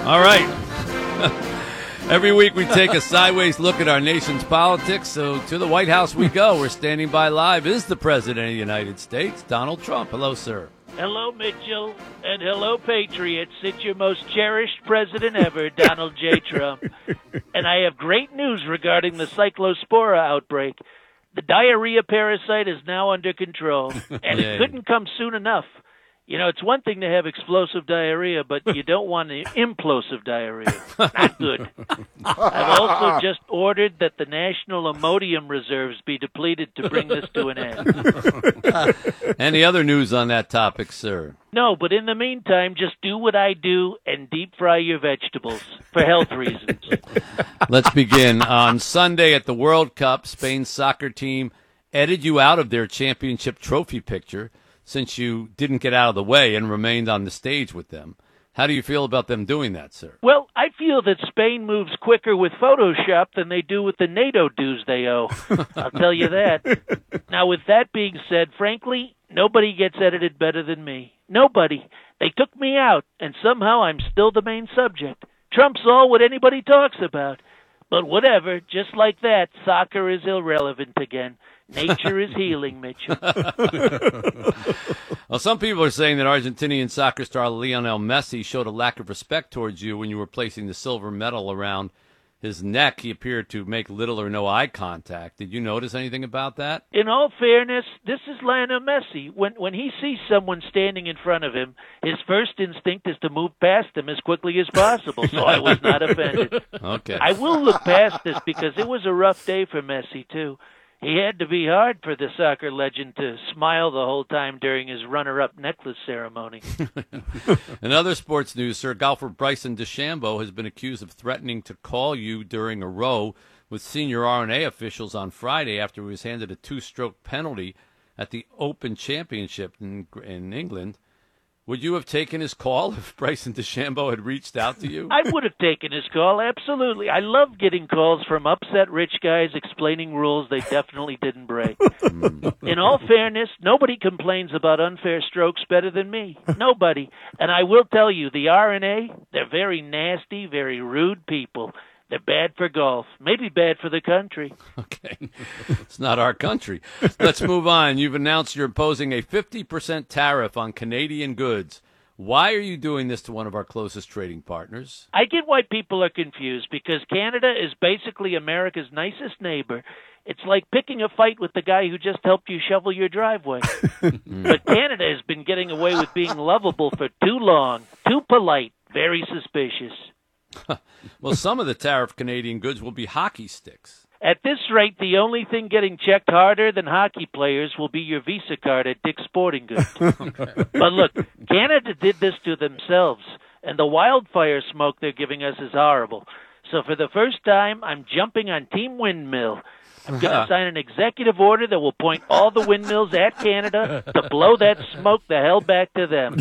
All right. Every week we take a sideways look at our nation's politics. So to the White House we go. We're standing by live is the President of the United States, Donald Trump. Hello, sir. Hello, Mitchell, and hello, Patriots. It's your most cherished president ever, Donald J. Trump. And I have great news regarding the Cyclospora outbreak. The diarrhea parasite is now under control, and it couldn't come soon enough. You know, it's one thing to have explosive diarrhea, but you don't want implosive diarrhea. Not good. I've also just ordered that the national Imodium reserves be depleted to bring this to an end. Any other news on that topic, sir? No, but in the meantime, just do what I do and deep fry your vegetables for health reasons. Let's begin. On Sunday at the World Cup, Spain's soccer team edited you out of their championship trophy picture since you didn't get out of the way and remained on the stage with them. How do you feel about them doing that, sir? Well, I feel that Spain moves quicker with Photoshop than they do with the NATO dues they owe. I'll tell you that. Now, with that being said, frankly, nobody gets edited better than me. Nobody. They took me out, and somehow I'm still the main subject. Trump's all what anybody talks about. But whatever, just like that, soccer is irrelevant again. Nature is healing, Mitchell. Well, some people are saying that Argentinian soccer star Lionel Messi showed a lack of respect towards you when you were placing the silver medal around his neck. He appeared to make little or no eye contact. Did you notice anything about that? In all fairness, this is Lionel Messi. When he sees someone standing in front of him, his first instinct is to move past them as quickly as possible, so I was not offended. Okay. I will look past this because it was a rough day for Messi, too. He had to be hard for the soccer legend to smile the whole time during his runner-up necklace ceremony. In other sports news, sir, golfer Bryson DeChambeau has been accused of threatening to call you during a row with senior R&A officials on Friday after he was handed a 2-stroke penalty at the Open Championship in England. Would you have taken his call if Bryson DeChambeau had reached out to you? I would have taken his call, absolutely. I love getting calls from upset rich guys explaining rules they definitely didn't break. In all fairness, nobody complains about unfair strokes better than me. Nobody. And I will tell you, the R&A, they're very nasty, very rude people. They're bad for golf, maybe bad for the country. Okay. It's not our country. Let's move on. You've announced you're imposing a 50% tariff on Canadian goods. Why are you doing this to one of our closest trading partners? I get why people are confused, because Canada is basically America's nicest neighbor. It's like picking a fight with the guy who just helped you shovel your driveway. But Canada has been getting away with being lovable for too long, too polite, very suspicious. Well, some of the tariff Canadian goods will be hockey sticks. At this rate, the only thing getting checked harder than hockey players will be your Visa card at Dick's Sporting Goods. Okay. But look, Canada did this to themselves, and the wildfire smoke they're giving us is horrible. So for the first time, I'm jumping on Team Windmill. I'm going to sign an executive order that will point all the windmills at Canada to blow that smoke the hell back to them.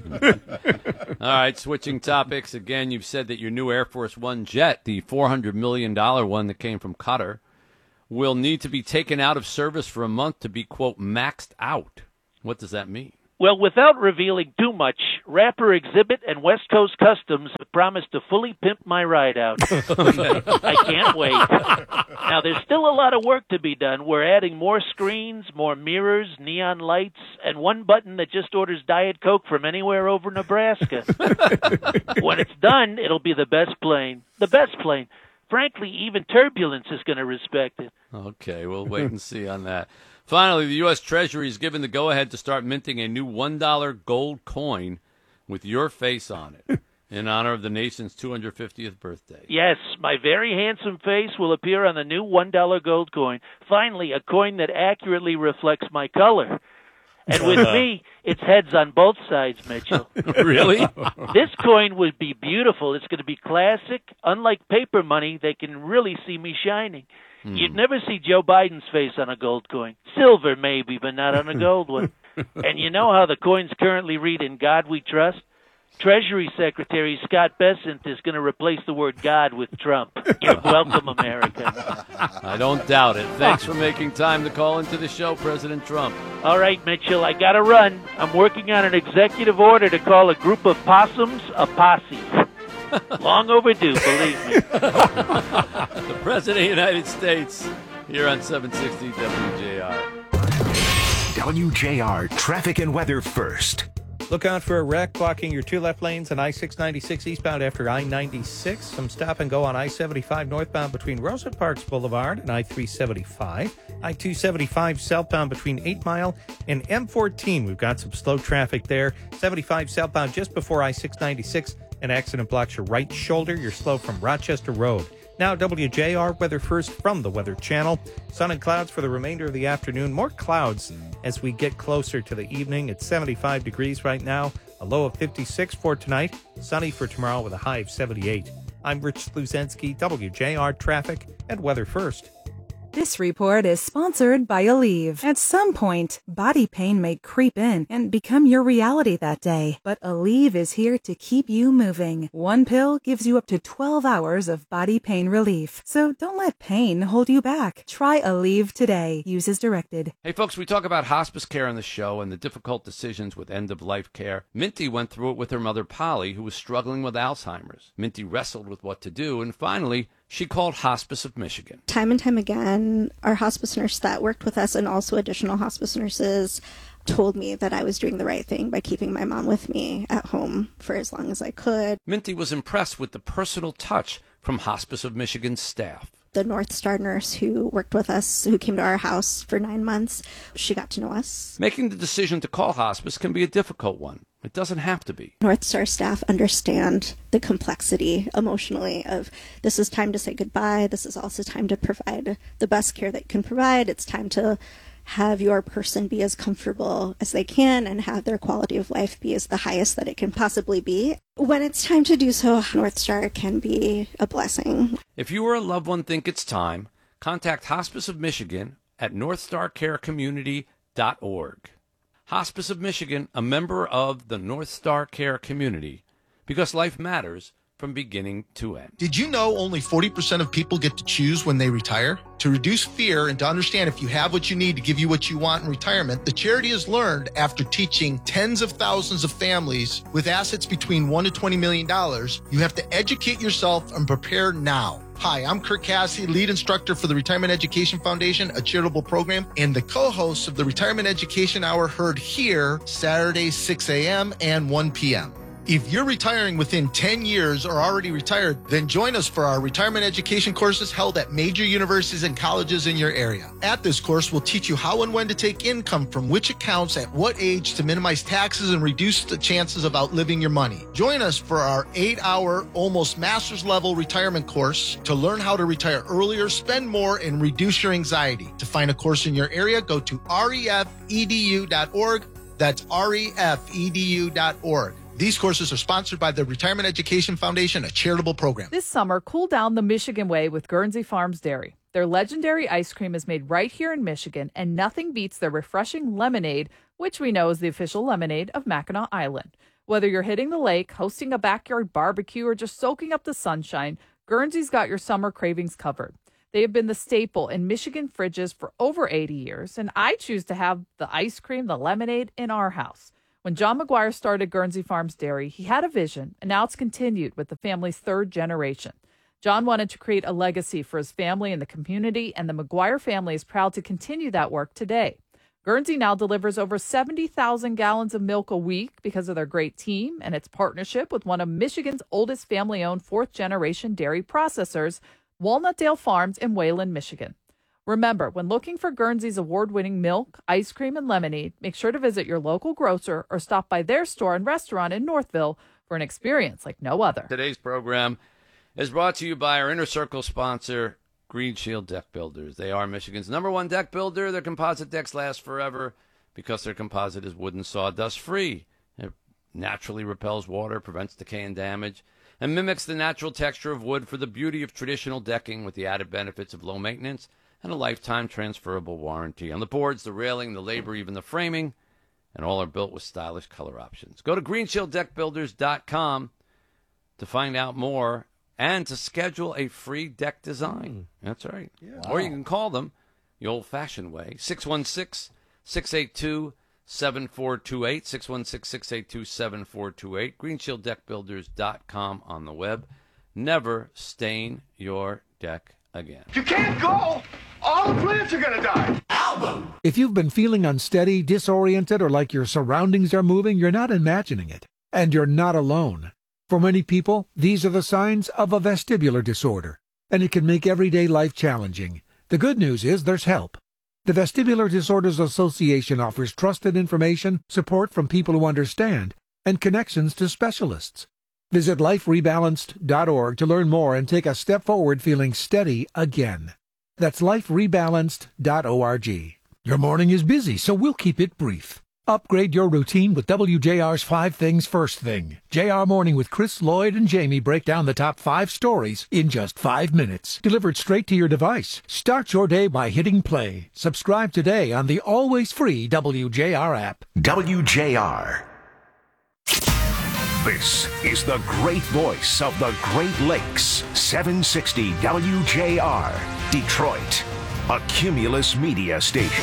All right, switching topics. Again, you've said that your new Air Force One jet, the $400 million one that came from Qatar, will need to be taken out of service for a month to be, quote, maxed out. What does that mean? Well, without revealing too much, Rapper Exhibit and West Coast Customs have promised to fully pimp my ride out. I can't wait. Now, there's still a lot of work to be done. We're adding more screens, more mirrors, neon lights, and one button that just orders Diet Coke from anywhere over Nebraska. When it's done, it'll be the best plane. The best plane. Frankly, even turbulence is going to respect it. Okay, we'll wait and see on that. Finally, the U.S. Treasury has given the go-ahead to start minting a new $1 gold coin with your face on it in honor of the nation's 250th birthday. Yes, my very handsome face will appear on the new $1 gold coin. Finally, a coin that accurately reflects my color. And with me, it's heads on both sides, Mitchell. Really? This coin would be beautiful. It's going to be classic. Unlike paper money, they can really see me shining. You'd never see Joe Biden's face on a gold coin. Silver, maybe, but not on a gold one. And you know how the coins currently read, "In God We Trust"? Treasury Secretary Scott Bessent is going to replace the word God with Trump. You're welcome, America. I don't doubt it. Thanks for making time to call into the show, President Trump. All right, Mitchell, I got to run. I'm working on an executive order to call a group of possums a posse. Long overdue, believe me. The President of the United States here on 760 WJR. WJR traffic and weather first. Look out for a wreck blocking your two left lanes on I-696 eastbound after I-96. Some stop and go on I-75 northbound between Rosa Parks Boulevard and I-375. I-275 southbound between 8 Mile and M14. We've got some slow traffic there. 75 southbound just before I-696. An accident blocks your right shoulder. You're slow from Rochester Road. Now, WJR weather first from the Weather Channel. Sun and clouds for the remainder of the afternoon. More clouds as we get closer to the evening. It's 75 degrees right now, a low of 56 for tonight. Sunny for tomorrow with a high of 78. I'm Rich Sluzensky, WJR traffic and weather first. This report is sponsored by Aleve. At some point, body pain may creep in and become your reality that day. But Aleve is here to keep you moving. One pill gives you up to 12 hours of body pain relief. So don't let pain hold you back. Try Aleve today. Use as directed. Hey, folks, we talk about hospice care on the show and the difficult decisions with end-of-life care. Minty went through it with her mother, Polly, who was struggling with Alzheimer's. Minty wrestled with what to do, and finally, she called Hospice of Michigan. Time and time again, our hospice nurse that worked with us and also additional hospice nurses told me that I was doing the right thing by keeping my mom with me at home for as long as I could. Minty was impressed with the personal touch from Hospice of Michigan's staff. The North Star nurse who worked with us, who came to our house for 9 months, she got to know us. Making the decision to call hospice can be a difficult one. It doesn't have to be. North Star staff understand the complexity emotionally of this is time to say goodbye. This is also time to provide the best care that you can provide. It's time to have your person be as comfortable as they can and have their quality of life be as the highest that it can possibly be. When it's time to do so, North Star can be a blessing. If you or a loved one think it's time, contact Hospice of Michigan at northstarcarecommunity.org. Hospice of Michigan, a member of the North Star Care community, because life matters from beginning to end. Did you know only 40% of people get to choose when they retire? To reduce fear and to understand if you have what you need to give you what you want in retirement, the charity has learned after teaching tens of thousands of families with assets between $1 to $20 million, you have to educate yourself and prepare now. Hi, I'm Kirk Cassidy, lead instructor for the Retirement Education Foundation, a charitable program, and the co-host of the Retirement Education Hour heard here Saturdays 6 a.m. and 1 p.m. If you're retiring within 10 years or already retired, then join us for our retirement education courses held at major universities and colleges in your area. At this course, we'll teach you how and when to take income from which accounts at what age to minimize taxes and reduce the chances of outliving your money. Join us for our 8-hour, almost master's level retirement course to learn how to retire earlier, spend more, and reduce your anxiety. To find a course in your area, go to refedu.org. That's refedu.org. These courses are sponsored by the Retirement Education Foundation, a charitable program. This summer, cool down the Michigan way with Guernsey Farms Dairy. Their legendary ice cream is made right here in Michigan, and nothing beats their refreshing lemonade, which we know is the official lemonade of Mackinac Island. Whether you're hitting the lake, hosting a backyard barbecue, or just soaking up the sunshine, Guernsey's got your summer cravings covered. They have been the staple in Michigan fridges for over 80 years, and I choose to have the ice cream, the lemonade, in our house. When John McGuire started Guernsey Farms Dairy, he had a vision, and now it's continued with the family's third generation. John wanted to create a legacy for his family and the community, and the McGuire family is proud to continue that work today. Guernsey now delivers over 70,000 gallons of milk a week because of their great team and its partnership with one of Michigan's oldest family-owned fourth-generation dairy processors, Walnutdale Farms in Wayland, Michigan. Remember, when looking for Guernsey's award-winning milk, ice cream, and lemonade, make sure to visit your local grocer or stop by their store and restaurant in Northville for an experience like no other. Today's program is brought to you by our Inner Circle sponsor, Green Shield Deck Builders. They are Michigan's #1 deck builder. Their composite decks last forever because their composite is wood and sawdust free. It naturally repels water, prevents decay and damage, and mimics the natural texture of wood for the beauty of traditional decking with the added benefits of low maintenance and a lifetime transferable warranty. On the boards, the railing, the labor, even the framing, and all are built with stylish color options. Go to greenshielddeckbuilders.com to find out more and to schedule a free deck design. That's right. Yeah. Or you can call them the old-fashioned way, 616-682-0000. 616-682-7428, 616-682-7428, greenshielddeckbuilders.com on the web. Never stain your deck again. You can't go! All the plants are gonna die! Album! If you've been feeling unsteady, disoriented, or like your surroundings are moving, you're not imagining it. And you're not alone. For many people, these are the signs of a vestibular disorder, and it can make everyday life challenging. The good news is there's help. The Vestibular Disorders Association offers trusted information, support from people who understand, and connections to specialists. Visit liferebalanced.org to learn more and take a step forward feeling steady again. That's liferebalanced.org. Your morning is busy, so we'll keep it brief. Upgrade your routine with WJR's 5 Things First Thing. JR Morning with Chris, Lloyd, and Jamie break down the top 5 stories in just 5 minutes. Delivered straight to your device. Start your day by hitting play. Subscribe today on the always free WJR app. WJR. This is the great voice of the Great Lakes. 760 WJR. Detroit. A Cumulus media station.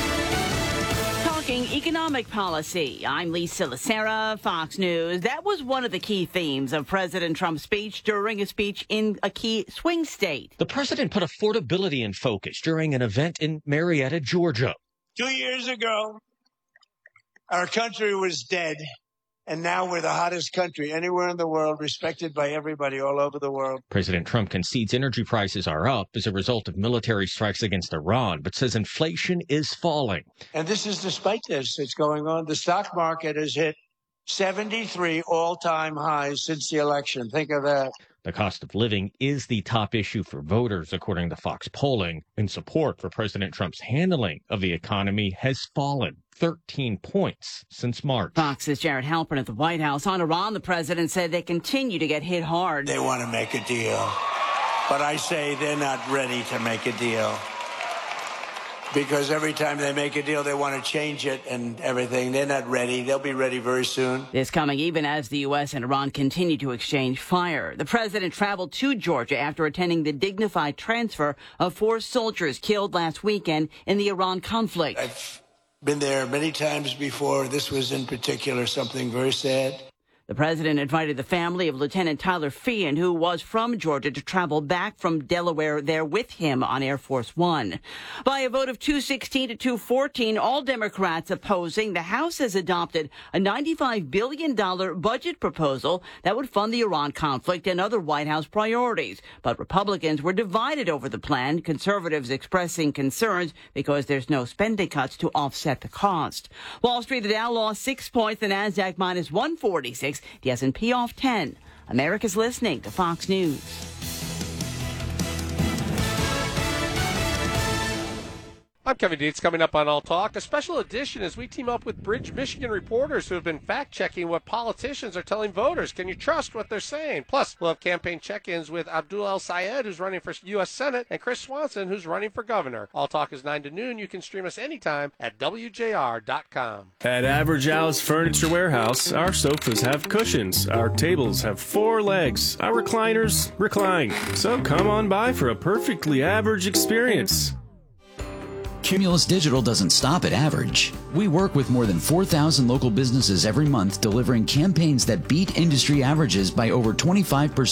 Talking economic policy. I'm Lisa Lacera, Fox News. That was one of the key themes of President Trump's speech during a speech in a key swing state. The president put affordability in focus during an event in Marietta, Georgia. 2 years ago, our country was dead. And now we're the hottest country anywhere in the world, respected by everybody all over the world. President Trump concedes energy prices are up as a result of military strikes against Iran, but says inflation is falling. And this is despite this. It's going on. The stock market has hit 73 all-time highs since the election. Think of that. The cost of living is the top issue for voters, according to Fox polling, and support for President Trump's handling of the economy has fallen 13 points since March. Fox's Jared Halpern at the White House. On Iran, the president said they continue to get hit hard. They want to make a deal, but I say they're not ready to make a deal. Because every time they make a deal, they want to change it and everything. They're not ready. They'll be ready very soon. This coming even as the U.S. and Iran continue to exchange fire. The president traveled to Georgia after attending the dignified transfer of 4 soldiers killed last weekend in the Iran conflict. I've been there many times before. This was in particular something very sad. The president invited the family of Lieutenant Tyler Feehan, who was from Georgia, to travel back from Delaware there with him on Air Force One. By a vote of 216 to 214, all Democrats opposing, the House has adopted a $95 billion budget proposal that would fund the Iran conflict and other White House priorities. But Republicans were divided over the plan, conservatives expressing concerns because there's no spending cuts to offset the cost. Wall Street, the Dow lost 6 points, the NASDAQ minus 146. The S&P off 10. America's listening to Fox News. I'm Kevin Dietz. Coming up on All Talk, a special edition as we team up with Bridge, Michigan reporters who have been fact-checking what politicians are telling voters. Can you trust what they're saying? Plus, we'll have campaign check-ins with Abdul El-Sayed, who's running for U.S. Senate, and Chris Swanson, who's running for governor. All Talk is 9 to noon. You can stream us anytime at WJR.com. At Average House Furniture Warehouse, our sofas have cushions, our tables have 4 legs, our recliners recline. So come on by for a perfectly average experience. Cumulus Digital doesn't stop at average. We work with more than 4,000 local businesses every month, delivering campaigns that beat industry averages by over 25%.